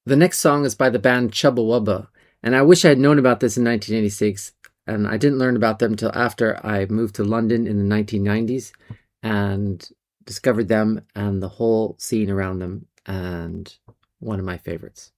The next song is by the band Chubba Wubba, and I wish I had known about this in 1986, and I didn't learn about them until after I moved to London in the 1990s and discovered them and the whole scene around them, and one of my favorites.